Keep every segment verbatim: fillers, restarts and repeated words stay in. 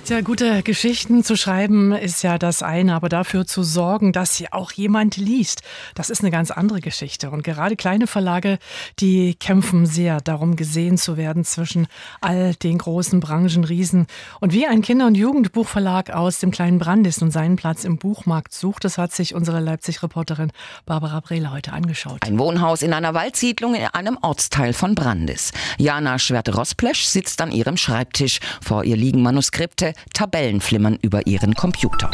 Tja, gute Geschichten zu schreiben ist ja das eine, aber dafür zu sorgen, dass sie auch jemand liest, das ist eine ganz andere Geschichte. Und gerade kleine Verlage, die kämpfen sehr darum, gesehen zu werden zwischen all den großen Branchenriesen. Und wie ein Kinder- und Jugendbuchverlag aus dem kleinen Brandis und seinen Platz im Buchmarkt sucht, das hat sich unsere Leipzig-Reporterin Barbara Brehler heute angeschaut. Ein Wohnhaus in einer Waldsiedlung in einem Ortsteil von Brandis. Jana Schwert-Rosplesch sitzt an ihrem Schreibtisch. Vor ihr liegen Manuskripte, Tabellen flimmern über ihren Computer.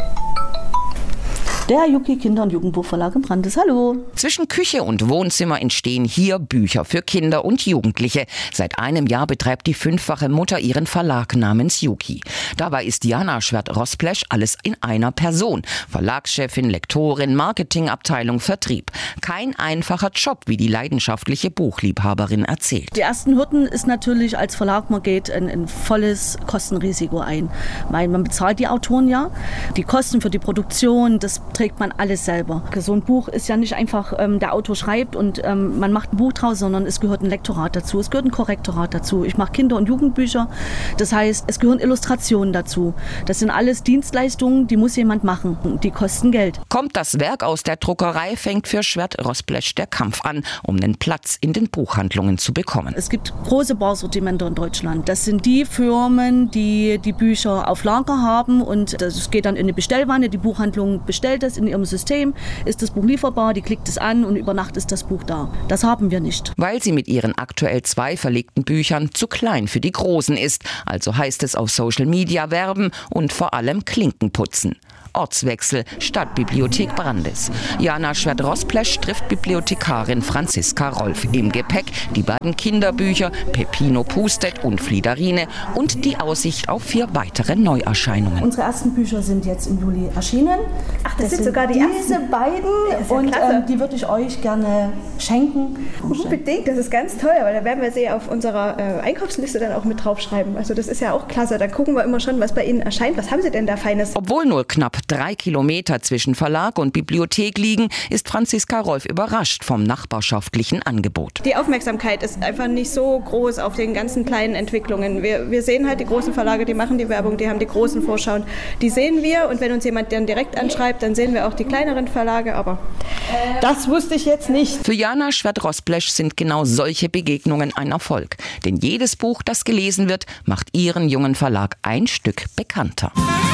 Der Juki Kinder- und Jugendbuchverlag in Brandis. Hallo. Zwischen Küche und Wohnzimmer entstehen hier Bücher für Kinder und Jugendliche. Seit einem Jahr betreibt die fünffache Mutter ihren Verlag namens Juki. Dabei ist Jana Schwert-Rosplesch alles in einer Person. Verlagschefin, Lektorin, Marketingabteilung, Vertrieb. Kein einfacher Job, wie die leidenschaftliche Buchliebhaberin erzählt. Die ersten Hürden ist natürlich als Verlag, man geht ein, ein volles Kostenrisiko ein. Man bezahlt die Autoren ja. Die Kosten für die Produktion, das trägt man alles selber. So ein Buch ist ja nicht einfach, ähm, der Autor schreibt und ähm, man macht ein Buch draus, sondern es gehört ein Lektorat dazu, es gehört ein Korrektorat dazu. Ich mache Kinder- und Jugendbücher, das heißt, es gehören Illustrationen dazu. Das sind alles Dienstleistungen, die muss jemand machen. Die kosten Geld. Kommt das Werk aus der Druckerei, fängt für Schwert-Rosplesch der Kampf an, um einen Platz in den Buchhandlungen zu bekommen. Es gibt große Barsortimente in Deutschland. Das sind die Firmen, die die Bücher auf Lager haben und das geht dann in eine Bestellwanne. Die Buchhandlung bestellt das in ihrem System, ist das Buch lieferbar, die klickt es an und über Nacht ist das Buch da. Das haben wir nicht. Weil sie mit ihren aktuell zwei verlegten Büchern zu klein für die Großen ist. Also heißt es auf Social Media werben und vor allem Klinken putzen. Ortswechsel, Stadtbibliothek Brandis. Jana Schwert-Rosplesch trifft Bibliothekarin Franziska Rolf. Im Gepäck die beiden Kinderbücher Peppino pustet und Fliederine und die Aussicht auf vier weitere Neuerscheinungen. Unsere ersten Bücher sind jetzt im Juli erschienen. Ach, das, das sind, sind sogar die diese ersten? beiden ja und ähm, die würde ich euch gerne schenken. Unbedingt, das ist ganz toll, weil da werden wir sie auf unserer äh, Einkaufsliste dann auch mit draufschreiben. Also das ist ja auch klasse, da gucken wir immer schon, was bei Ihnen erscheint. Was haben Sie denn da Feines? Obwohl nur knapp drei Kilometer zwischen Verlag und Bibliothek liegen, ist Franziska Rolf überrascht vom nachbarschaftlichen Angebot. Die Aufmerksamkeit ist einfach nicht so groß auf den ganzen kleinen Entwicklungen. Wir, wir sehen halt die großen Verlage, die machen die Werbung, die haben die großen Vorschauen. Die sehen wir und wenn uns jemand dann direkt anschreibt, dann sehen wir auch die kleineren Verlage, aber das wusste ich jetzt nicht. Für Jana Schwert-Rosplesch sind genau solche Begegnungen ein Erfolg. Denn jedes Buch, das gelesen wird, macht ihren jungen Verlag ein Stück bekannter.